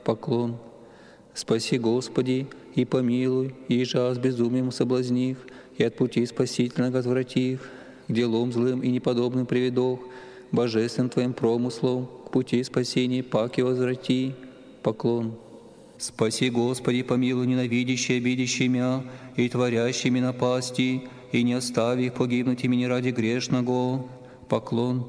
Поклон. Спаси, Господи, и помилуй, и же с безумием соблазних, и от пути спасительного отврати их, к делам злым и неподобным приведох, божественным Твоим промыслом, к пути спасения паки возврати. Поклон. Спаси, Господи, помилуй ненавидящие, обидящие мя, и творящими напасти, и не остави их погибнуть имени ради грешного. Поклон.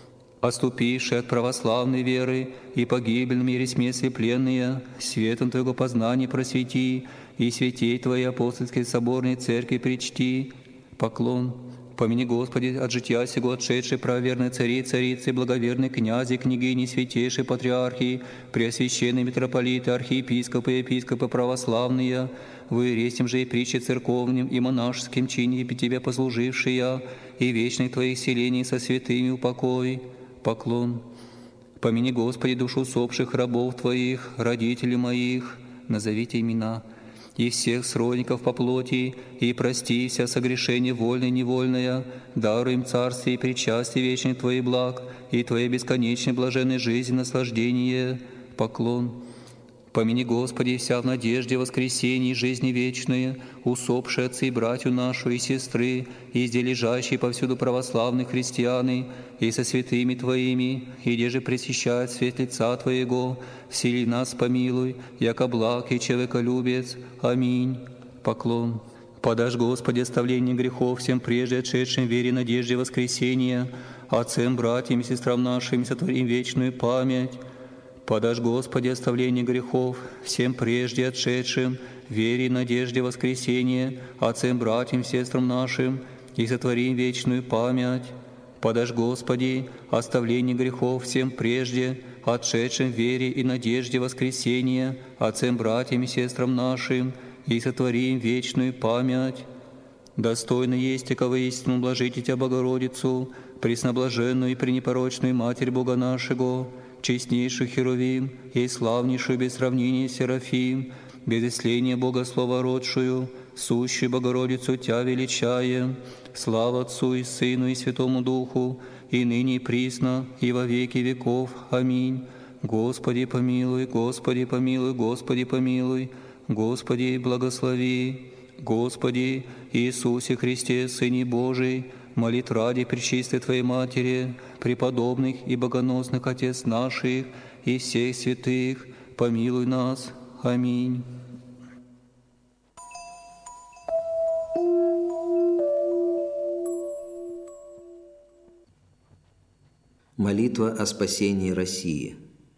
Оступившие от православной веры и погибель в мире смерть слепленные, светом Твоего познания просвети, и святей Твоей апостольской соборной церкви причти. Поклон. Помяни, Господи, от жития сего отшедшей правоверной цари, царицы, благоверной князи, княгини, святейшей патриархии, преосвященные митрополиты, архиепископы и епископы православные, вы рестим же и притчи церковным и монашеским чине Тебе послужившие, и вечных Твоих селений со святыми упокой. Поклон. Помяни, Господи, душу усопших рабов Твоих, родителей моих, назовите имена, и всех сродников по плоти, и прости вся согрешение вольное и невольное, даруй им царствие и причастие вечных Твоих благ, и Твоей бесконечной блаженной жизни наслаждение. Поклон. Помяни, Господи, вся в надежде воскресения и жизни вечной, усопшие отцы и братью нашу и сестры, и где лежащие повсюду православные христианы, и со святыми Твоими, и где же пресыщает свет лица Твоего, всели нас помилуй, яко благ и человеколюбец. Аминь. Поклон. Подашь, Господи, оставление грехов всем прежде отшедшим в вере, надежде воскресения, отцам, братьям и сестрам нашим сотворим вечную память. Подашь, Господи, оставление грехов всем прежде отшедшим в вере и надежде воскресения, отцам, братьям, сестрам нашим, и сотворим вечную память. Подашь, Господи, оставление грехов всем прежде отшедшим в вере и надежде воскресения, отцам, братьям и сестрам нашим, и сотворим вечную память. Достойно есть тако воистину блажите Тебя, Богородицу, пресноблаженную и пренепорочную Матерь Бога нашего, честнейшую Херувим и славнейшую без сравнения Серафим, без исления Бога Словородшую, сущую Богородицу Тя величаем. Слава Отцу и Сыну и Святому Духу, и ныне и присно, и во веки веков. Аминь. Господи помилуй, Господи помилуй, Господи помилуй, Господи благослови. Господи Иисусе Христе, Сыне Божий, молит ради пречистой Твоей Матери, преподобных и богоносных Отец наших и всех святых, помилуй нас. Аминь. Молитва о спасении России.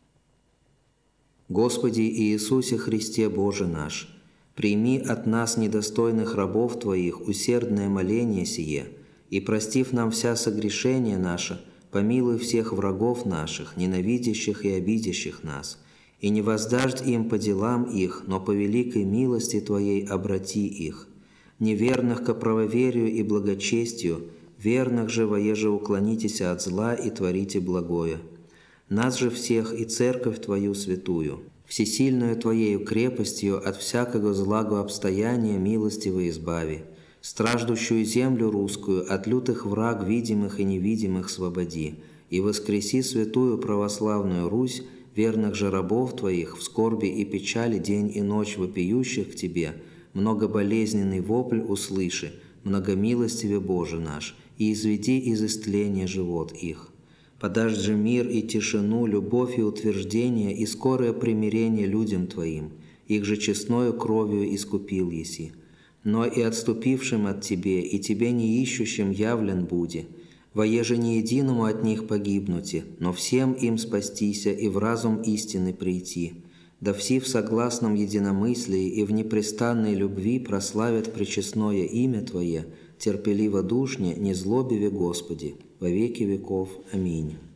Господи Иисусе Христе Боже наш, прими от нас, недостойных рабов Твоих, усердное моление сие, и, простив нам вся согрешения наши, помилуй всех врагов наших, ненавидящих и обидящих нас, и не воздашь им по делам их, но по великой милости Твоей обрати их, неверных ко правоверию и благочестию, верных же воеже уклонитесь от зла и творите благое. Нас же всех и церковь Твою святую, всесильную Твоею крепостью от всякого злого обстояния милостиво избави, страждущую землю русскую от лютых враг видимых и невидимых свободи, и воскреси святую православную Русь, верных же рабов Твоих, в скорби и печали день и ночь вопиющих к Тебе, многоболезненный вопль услыши, многомилостиве Боже наш, и изведи из истления живот их. Подашь же мир и тишину, любовь и утверждение, и скорое примирение людям Твоим, их же честною кровью искупил еси. Но и отступившим от Тебе, и Тебе не ищущим явлен буди, воеже не единому от них погибнути, но всем им спастися и в разум истины прийти. Да все в согласном единомыслии и в непрестанной любви прославят пречестное имя Твое, терпеливо душне, не злобиве Господи, во веки веков. Аминь.